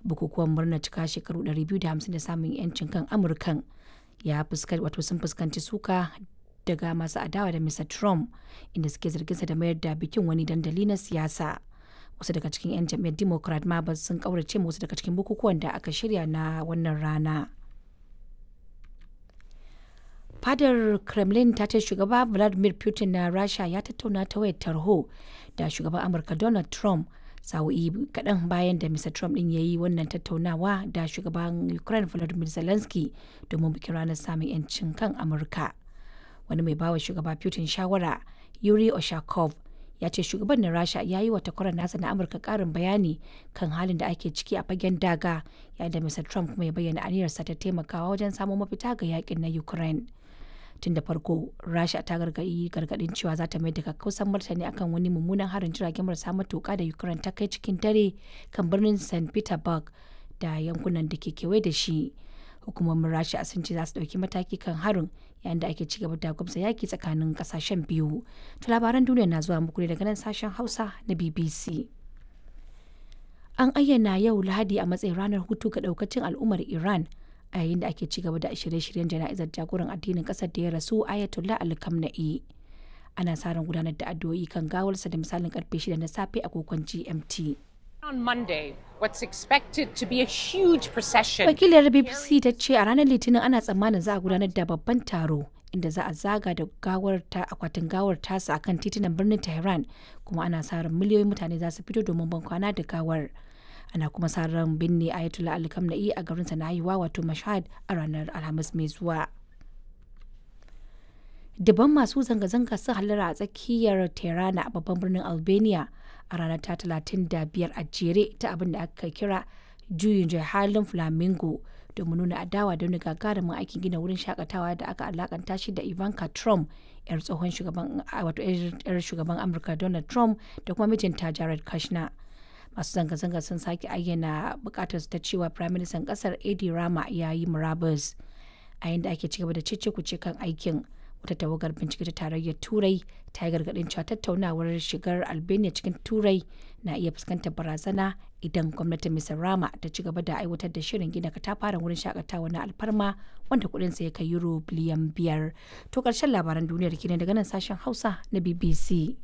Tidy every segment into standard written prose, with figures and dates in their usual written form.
bukukuwan murnar cika shekaru 250 da samun 'yancin kan Amurkan sun fuskanci suka daga masu adawa da Mr. Trump, inda suke zarginsa da mayar da bikin wani dandali na siyasa. Wasu daga cikin 'yan jam'iyyar Democrat ma sun kaurace wasu daga cikin bukukuwan da aka shirya na wannan rana. Fadar Kremlin ta ce shugaba Vladimir Putin na Rasha ya tattauna ta wayar tarho da shugaban Amurka Donald Trump sa'o'i kaɗan bayan da Mr. Trump ɗin ya yi wannan tattaunawa da shugaban Ukraine Volodymyr Zelensky domin bikin ranar samun 'yancin kan Amurka. Wani mai bawa shugaba Putin shawara, Yuri Oshakov, ya ce shugaban na Rasha ya yi wa takwarar nasa na Amurka ƙarin bayani kan halin da ake ciki a fagen daga, yayin da Mr. Trump kuma ya bayyana aniyarsa ta taimakawa wajen samo mafita ga yakin na Ukraine. Tun da farko, Rasha ta gargaɗin cewa za ta mai da kakkausan martani akan wani mummunan harin jiragen marasa matuƙa da Ukraine ta kai cikin dare kan birnin St. Petersburg da yankunan da ke kewaye da shi. Hukumomin Rasha sun ce za su ɗauki mataki kan harin yayin da ake ci gaba da gwamza yaki tsakanin ƙasashen biyu. To labaran duniya na zuwa muku ne daga nan sashen Hausa na BBC. An ayyana yau Lahadi a matsayin ranar hutu ga ɗaukacin al'ummar Iran, a yayin da ake ci gaba da shirye-shiryen jana'izar jagoran addinin kasar da ya rasu Ayatollah Ali Khamenei. Ana sa ran gudanar da addu'o'i kan gawarsa da misalin karfe 6 na safe a kokon GMT. On Monday, what's expected to be a huge procession. Wakilar BBC ta ce a ranar Litinin ana tsammanin za a gudanar da babban taro inda za a zaga da akwatin gawar tasa akan titunan birnin Tehran, kuma ana sa ran miliyoyin mutane za su fito domin bankwana da gawar. Ana kuma sa ran binne Ayatollah Ali Khamenei a garinsa na haihuwa wato Mashhad a ranar Alhamis mai zuwa. Dubban masu zanga-zanga sun halara a tsakiyar Tirana a babban birnin Albania a ranar ta 35 a jere ta abin da aka kira juyin halin Flamingo, domin nuna adawa da wani gagarumin aikin gina wurin shakatawa da aka alakanta shi da Ivanka Trump, yar tsohon shugaban Amurka Donald Trump da kuma mijinta Jared Kushner. Masu zanga-zanga sun sake ayyana bukatar ta cewa firaministan kasar Edi Rama ya yi murabus, a yayin da ake cigaba da cece-kuce kan aikin. Wata tawagar bincike ta tarayyar Turai ta yi gargadin cewa tattaunawar shigar Albania cikin Turai na iya fuskantar barazana idan gwamnatin Mr. Rama ta ci gaba da aiwatar da shirin gina katafaren wurin shakatawa na alfarma wanda kudinsa ya kai euro biliyan 5. To karshen labaran duniyar kenan daga nan sashen Hausa na BBC.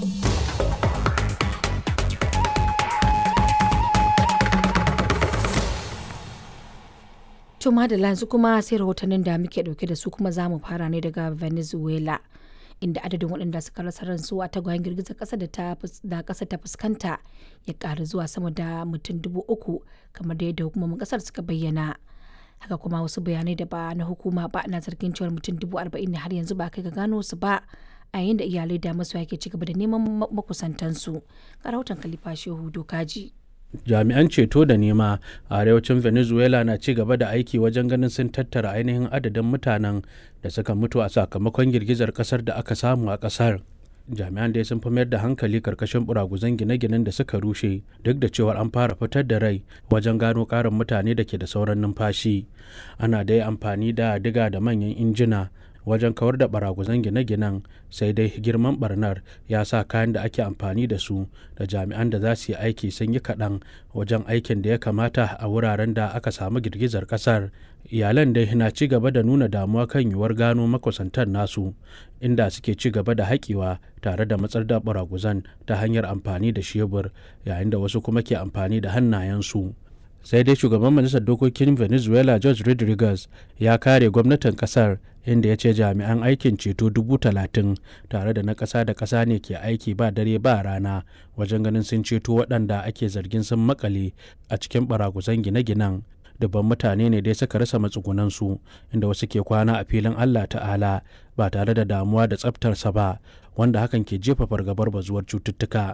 To madalla, yanzu kuma sai rahotannin da muke dauke da su, kuma za mu fara ne daga Venezuela, inda adadin waɗanda suka rasa ransu a tagwayen girgizar ƙasa da ƙasa ta fuskanta ya ƙaru zuwa sama da mutum 3,000 kamar da yadda hukumomin ƙasar suka bayyana. Haka kuma wasu bayanai da ba na hukuma ba na zargin cewar mutum 40,000 ne har yanzu ba kai ga gano su ba, a yayin da iyalai da masoya ke ci gaba da neman makusantansu. Ga rahoton Khalifa Shehu Dokaji. Jami'an ceto da nema a arewacin Venezuela na ci gaba da aiki wajen ganin sun tattara ainihin adadin mutanen da suka mutu a sakamakon girgizar kasar da aka samu a kasar. Jami'an dai sun fi mayar da hankali karkashin buraguzan gine-ginen da suka rushe, duk da cewar an fara fitar da rai wajen gano karin mutane da ke da sauran numfashi. Ana dai amfani da diga da manyan injina wajen kawar da baraguzan gine-ginen, sai dai girman barnar ya sa kayan da ake amfani da su da jami'an da za su yi aiki sun yi kaɗan wajen aikin da ya kamata a wuraren da aka samu girgizar ƙasar. Iyalan dai na ci gaba da nuna damuwa kan yiwuwar gano makusantar nasu, inda suke ci gaba da haƙewa tare da matsar da baraguzan ta hanyar amfani da shebur, yayin da wasu kuma ke amfani da hannayensu. Sai dai shugaban majalisar dokokin Venezuela George Rodriguez ya kare gwamnatin kasar, inda ya ce jami'an aikin ceto 30,000 tare da na ƙasa da ƙasa ne ke aiki ba dare ba rana wajen ganin sun ceto waɗanda ake zargin sun makale a cikin baraguzan gine-ginen. Dubban mutane ne dai suka rasa matsugunansu, inda wasu ke kwana a filin Allah Ta'ala ba tare da damuwa da tsaftarsa ba, wanda hakan ke jefa fargabar bazuwar cututtuka.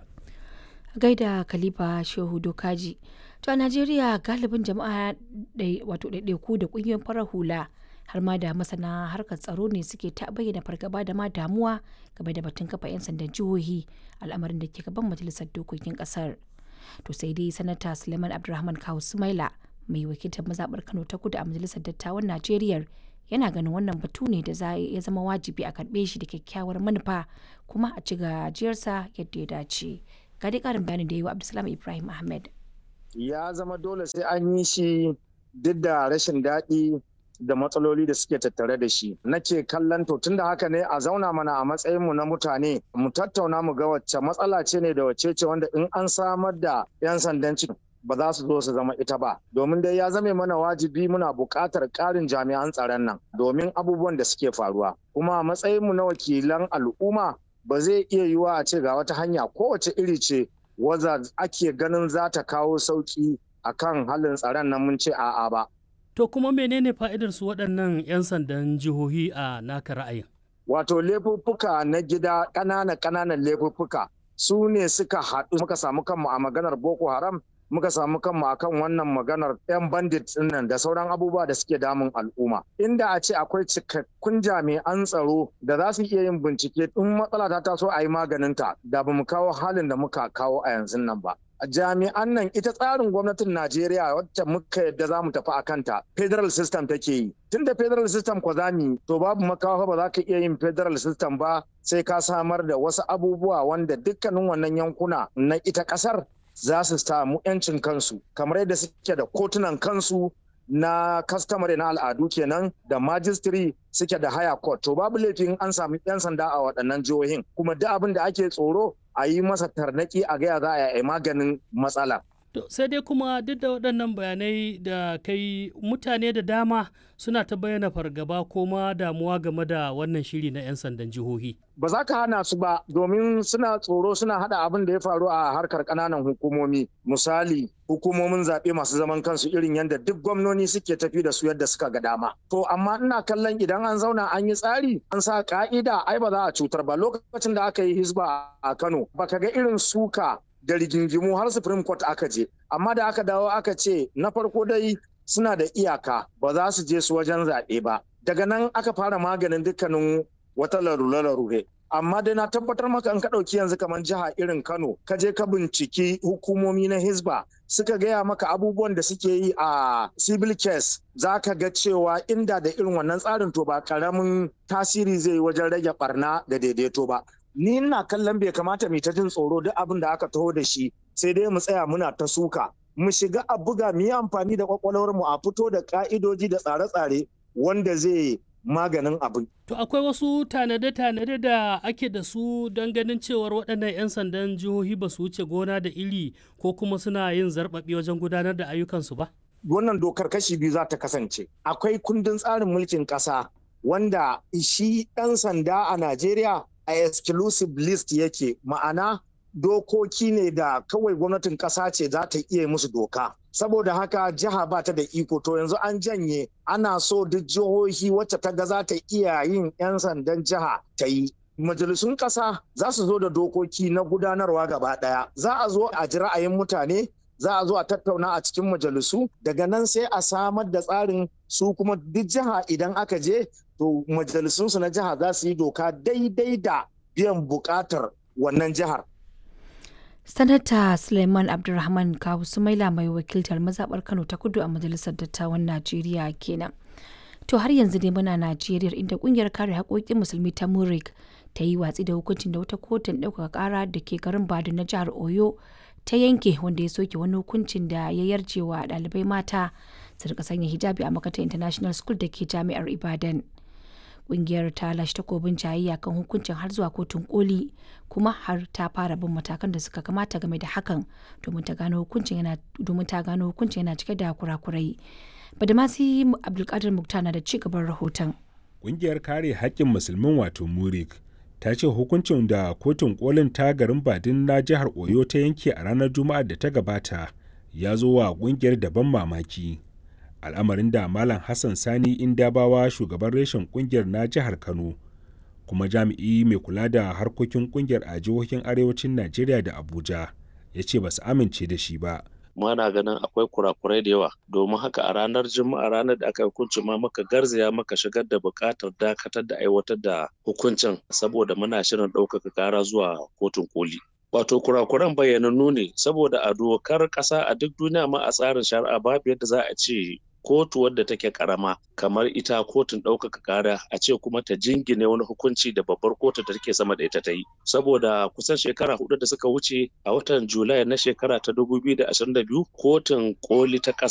Gaida Khalifa Shehu Dokaji. To a Najeriya, galibin jama'a ɗaiɗaiku da ƙungiyoyin farar hula har ma da masana harkar tsaro ne suke ta bayyana fargaba da ma damuwa game da batun kafa 'yan sandan jihohi, al'amarin da ke gaban majalisar dokokin ƙasar. To sai dai sanata Suleiman Abdulrahman Kawu Sumaila, mai wakiltar mazaɓar Kano ta Kudu a majalisar dattawan Najeriya, yana ganin wannan batu ne da ya zama wajibi a karɓe shi da kyakkyawar manufa kuma a ci gajiyarsa yadda ya dace. Ga dai ƙarin bayanin da ya yi wa Abdulsalam Ibrahim Ahmed. ya zama dole sai an yi shi duk da rashin daɗi da matsaloli da suke tattare da shi. Nake kallon to tunda haka ne a zauna mana a matsayinmu na mutane mu tattauna mu ga wacce matsala ce ne da wacce ce wanda in an samar da 'yan sandan cikin ba za su zo su zama ita ba. Domin dai ya zame mana wajibi muna buƙatar ƙarin jami'an tsaron nan domin abubuwan da suke faruwa. Kuma a matsayinmu na wakilan al'umma ba zai iya yiwuwa a ce ga wata hanya kowace iri ce wadda ake ganin za ta kawo sauƙi akan halin tsaron nan mun ce a'a ba. To kuma menene fa'idar su waɗannan 'yan sandan jihohi a naka ra'ayin? Wato laifuffuka na gida ƙananan laifuffuka su ne suka haɗu muka samu kanmu a maganar Boko Haram, muka samu kanmu akan wannan maganar 'yan bandit nan da sauran abubuwa da suke damun al'umma. Inda a ce akwai cikakkun jami'an tsaro da za su iya yin bincike in matsala ta taso a yi maganinta da ba mu kawo halin da muka kawo a yanzu nan ba. Jami'an nan ita tsarin gwamnatin Najeriya wacce muka yadda za mu tafi a kanta federal system take yi. Tunda federal system kwa zami to babu makawa ba za ka iya yin federal system ba sai ka samar da wasu abubuwa wanda dukkanin wannan yankuna na ita kasar za su samu 'yancin kansu kamar yadda suke da kotunan kansu na customary na al'adu kenan da magistrate suke da higher court to babu laifin an sami 'yan sanda a waɗannan jihohin kuma duk abin da ake tsoro a yi masa tarnaki a gaya za a yi maganin matsala. Sai dai kuma duk da waɗannan bayanai da kai mutane da dama suna ta bayyana fargaba ko ma damuwa game da wannan shiri na 'yan sandan jihohi. Ba za ka hana su ba domin suna tsoro suna hada abin da ya faru a harkar ƙananan hukumomi. Misali hukumomin zaɓe masu zaman kansu irin yadda duk gwamnoni suke tafi da su yadda suka ga dama. To amma ina kallon idan an zauna an yi tsari an sa ka'ida ai ba za a cutar ba lokacin da aka yi Hisba a Kano baka ga irin suka da rigingimu har Supreme Court aka je amma da aka dawo aka ce na farko dai suna da iyaka ba za su je su wajen zaɓe ba daga nan aka fara maganin dukkanin wata larure amma dai na tabbatar maka in ka ɗauki yanzu kamar jiha irin Kano ka je ka binciki hukumomi na Hisba suka gaya maka abubuwan da suke yi a civil case za ka ga cewa inda da irin wannan tsarin to ba karamin tasiri zai yi wajen rage barna da daidaito ba. Ni ina kallon bai kamata mu ta jin tsoro duk abin da aka taho da shi sai dai mu tsaya muna ta suka mu shiga a buga mu yi amfani da kwakwalwar mu a fito da ka'idoji da tsare-tsare wanda zai maganin abin. To akwai wasu tanade-tanade da ake da su don ganin cewar waɗannan 'yan sandan jihohi ba su wuce gona da iri ko kuma suna yin zarɓaɓi wajen gudanar da ayyukansu ba? Wannan dokar kashi biyu za ta kasance. Akwai kundin tsarin mulkin ƙasa wanda shi ɗan sanda a Najeriya a exclusive list yake ma'ana dokoki ne da kawai gwamnatin ƙasa ce za ta iya musu doka saboda haka jiha ba ta da iko to yanzu an janye ana so duk jihohi wacce ta ga za ta iya yin 'yan sandan jiha ta yi majalisun ƙasa za su zo da dokoki na gudanarwa gaba ɗaya za a zo a ji ra'ayin mutane za a zo a tattauna a cikin majalisu daga nan sai a samar da tsarin su kuma duk jiha idan aka je to majalisunsu na jiha za su yi doka daidai da biyan bukatar wannan jihar. Sanata Suleiman Abdulrahman Kawu Sumaila mai wakiltar mazaɓar Kano ta Kudu a Majalisar Dattawan Najeriya kenan. To har yanzu dai muna Najeriya inda kungiyar kare haƙoƙin musulmi ta Murik ta yi watsi da hukuncin da wata kotun ɗaukaka ƙara da ke garin Badun na jihar Oyo ta yanke wanda ya soke wani hukuncin da ya yarje wa ɗalibai mata su rika sanya hijabi a makarantar International School da ke jami'ar Ibadan. Ƙungiyar ta lashe takobin jayayya kan hukuncin har zuwa kotun koli kuma har ta fara bin matakan da suka kamata game da hakan domin ta gano hukuncin yana cike da kurakurai. Badamasi Abdulkadir Muktar na da ci gaban rahoton. Ƙungiyar kare haƙƙin musulmin wato Murik ta ce hukuncin da kotun kolin ta garin Badin na jihar Oyo ta yanke a ranar Juma'ar da ta gabata ya zo wa ƙungiyar da ban mamaki. Al'amarin da Malam Hassan Sani Indabawa shugaban reshen ƙungiyar na jihar Kano kuma jami'i mai kula da harkokin ƙungiyar a jihohin arewacin Najeriya da Abuja ya ce ba su amince da shi ba. Muna ganin akwai kurakurai da yawa domin haka a ranar Juma'a ranar da aka hukunci ma maka garzaya maka shigar da buƙatar dakatar da aiwatar da hukuncin saboda muna shirin ɗaukaka ƙara zuwa kotun koli. Wato kurakuran bayyanannu ne saboda a dokar ƙasa a duk duniya ma a tsarin shari'a babu yadda za a ce kotu wadda take karama kamar ita kotun ɗaukaka ƙara a ce kuma ta jingine wani hukunci da babbar kotu da take sama da ita ta yi. Saboda kusan shekara 4 da suka wuce a watan Julai na shekara ta 2022 kotun koli ta